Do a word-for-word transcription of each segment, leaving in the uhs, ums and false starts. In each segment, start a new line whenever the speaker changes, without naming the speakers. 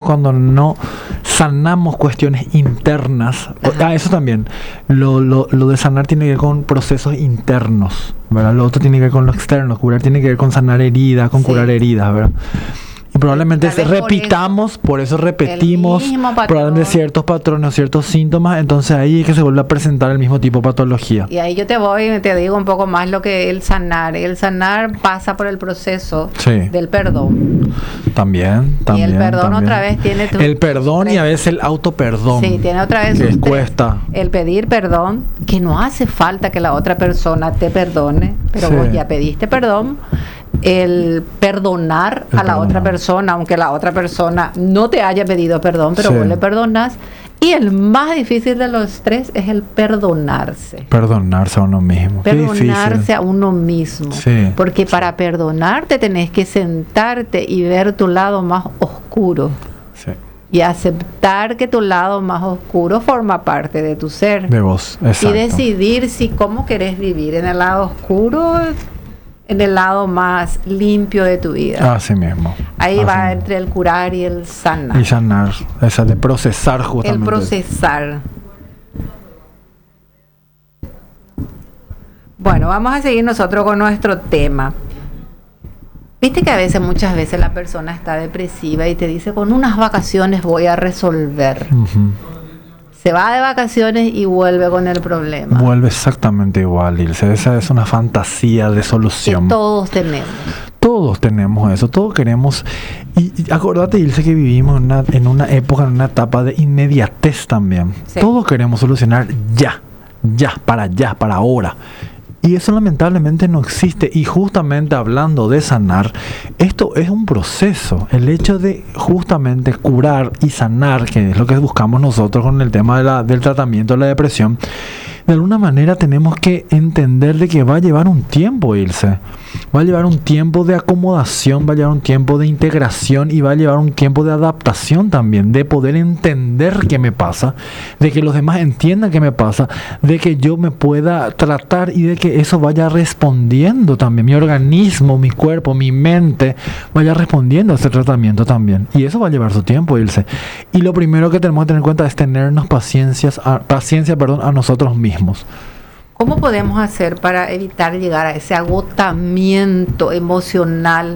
cuando no sanamos cuestiones internas.
Ajá.
Ah, eso también. Lo, lo, lo de sanar tiene que ver con procesos internos, ¿verdad? Lo otro tiene que ver con lo externo. Curar tiene que ver con sanar heridas, con
Sí.
curar heridas, ¿verdad? Y probablemente
Tal vez por
repitamos, por eso, repetimos
El mismo patrón.
probablemente ciertos patrones, ciertos síntomas, entonces ahí es que se vuelve a presentar el mismo tipo de patología.
Y ahí yo te voy y te digo un poco más lo que el sanar. El sanar pasa por el proceso
Sí.
del perdón.
También, también.
y el perdón
también.
otra vez tiene tu-
El perdón y a veces el autoperdón.
Sí, tiene otra vez
que
sus tres.
cuesta.
El pedir perdón, que no hace falta que la otra persona te perdone, pero
Sí.
vos ya pediste perdón. El perdonar
El
a la
perdonar.
otra persona, aunque la otra persona no te haya pedido perdón, pero
Sí.
vos le perdonas. Y el más difícil de los tres es el perdonarse.
Perdonarse a uno mismo. Qué
Perdonarse
difícil.
a uno mismo.
Sí.
Porque para perdonarte tenés que sentarte y ver tu lado más oscuro.
Sí.
Y aceptar que tu lado más oscuro forma parte de tu ser.
De vos,
Y
exacto.
decidir si cómo querés vivir, en el lado oscuro, en el lado más limpio de tu vida.
Así mismo.
Ahí
Así
va
mismo.
entre el curar y el sanar.
Y sanar, esa de procesar
El
justamente.
procesar. Bueno, vamos a seguir nosotros con nuestro tema. Viste que a veces, muchas veces la persona está depresiva y te dice, con unas vacaciones voy a resolver.
Ujú.
Se va de vacaciones y vuelve con el problema.
Vuelve exactamente igual, Ilse. Esa es una fantasía de
Que
solución.
todos tenemos.
Todos tenemos eso, todos queremos. Y, y acordate, Ilse, que vivimos en una, en una época, en una etapa de inmediatez también.
Sí.
Todos queremos solucionar ya, ya, para ya, para ahora. Y eso lamentablemente no existe. Y justamente hablando de sanar, esto es un proceso. El hecho de justamente curar y sanar, que es lo que buscamos nosotros con el tema de la, del tratamiento de la depresión, de alguna manera tenemos que entender de que va a llevar un tiempo, Ilse. Va a llevar un tiempo de acomodación, va a llevar un tiempo de integración y va a llevar un tiempo de adaptación también, de poder entender qué me pasa, de que los demás entiendan qué me pasa, de que yo me pueda tratar y de que eso vaya respondiendo también. Mi organismo, mi cuerpo, mi mente vaya respondiendo a ese tratamiento también. Y eso va a llevar su tiempo, Ilse. Y lo primero que tenemos que tener en cuenta es tenernos paciencias, a, paciencia perdón, a nosotros mismos.
¿Cómo podemos hacer para evitar llegar a ese agotamiento emocional?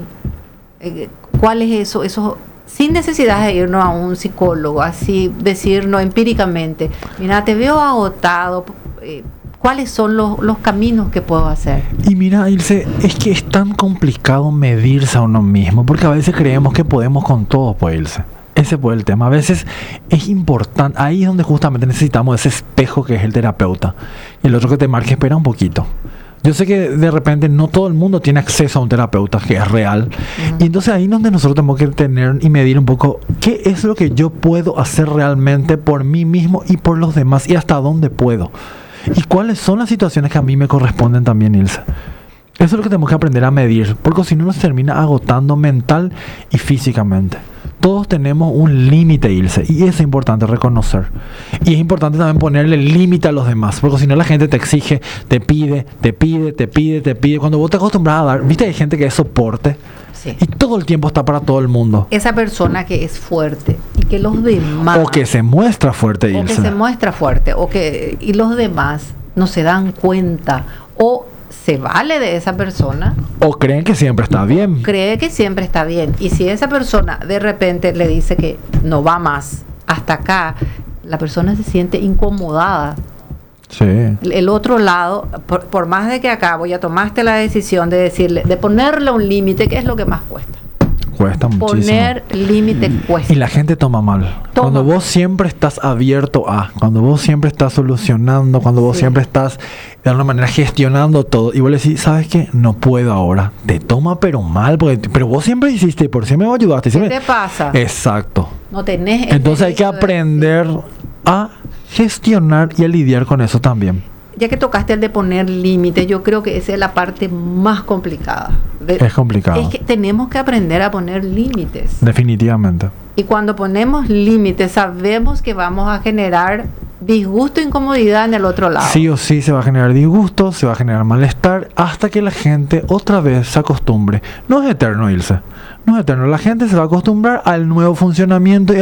Eh, ¿Cuál es eso? Eso sin necesidad de irnos a un psicólogo, así decirnos empíricamente, mira, te veo agotado, eh, ¿cuáles son los, los caminos que puedo hacer?
Y mira, Ilse, es que es tan complicado medirse a uno mismo, porque a veces creemos que podemos con todo, pues, Ilse. Ese fue el tema. A veces es importante, ahí es donde justamente necesitamos ese espejo que es el terapeuta. Y el otro que te marque, espera un poquito. Yo sé que de repente no todo el mundo tiene acceso a un terapeuta que es real.
Uh-huh.
Y entonces ahí es donde nosotros tenemos que tener y medir un poco qué es lo que yo puedo hacer realmente por mí mismo y por los demás y hasta dónde puedo. Y cuáles son las situaciones que a mí me corresponden también, Ilse. Eso es lo que tenemos que aprender a medir, porque si no nos termina agotando mental y físicamente. Todos tenemos un límite, Ilse, y eso es importante reconocer. Y es importante también ponerle límite a los demás, porque si no la gente te exige, te pide, te pide, te pide, te pide. Cuando vos te acostumbras a dar, viste, hay gente que es soporte
Sí.
y todo el tiempo está para todo el mundo.
Esa persona que es fuerte y que los demás...
O que se muestra fuerte,
o que
Ilse.
se muestra fuerte, o que y los demás no se dan cuenta, o se vale de esa persona,
O creen que siempre está bien.
cree que siempre está bien. Y si esa persona de repente le dice que no va más, hasta acá, la persona se siente incomodada.
Sí.
El, el otro lado, por, por más de que acá vos ya tomaste la decisión de decirle, de ponerle un límite, ¿qué es lo que más cuesta?
Cuesta muchísimo.
Poner límite cuesta.
Y la gente toma mal.
Toma
Cuando
mal.
vos siempre estás abierto a, cuando vos siempre estás solucionando, cuando vos
Sí.
siempre estás de alguna manera gestionando todo, y vos le decís, ¿sabes qué? No puedo ahora. Te toma pero mal, porque, pero vos siempre hiciste, por siempre me ayudaste.
¿Qué
Siempre...
te pasa?
Exacto.
No tenés el
Entonces hay que
derecho de
aprender
decir.
a gestionar y a lidiar con eso también.
Ya que tocaste el de poner límites, yo creo que esa es la parte más complicada. De-
Es complicado.
Es que tenemos que aprender a poner límites.
Definitivamente.
Y cuando ponemos límites, sabemos que vamos a generar disgusto e incomodidad en el otro lado.
Sí o sí se va a generar disgusto, se va a generar malestar, hasta que la gente otra vez se acostumbre. No es eterno, Ilse. No es eterno. La gente se va a acostumbrar al nuevo funcionamiento y